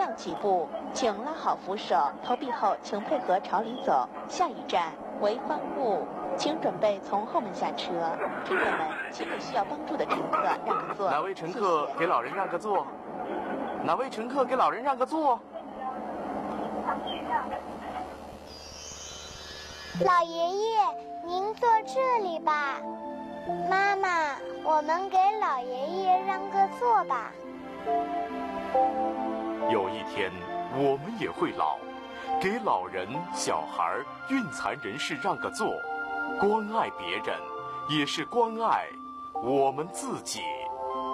上几步，请拉好扶手，投币后请配合朝里走。下一站为方路，请准备从后门下车。乘客们，请给需要帮助的乘客让个座。 哪位乘客给老人让个座？哪位乘客给老人让个座？ 老爷爷，您坐这里吧。妈妈，我们给老爷爷让个座吧。 有一天，我们也会老，给老人、小孩、孕残人士让个座，关爱别人，也是关爱我们自己。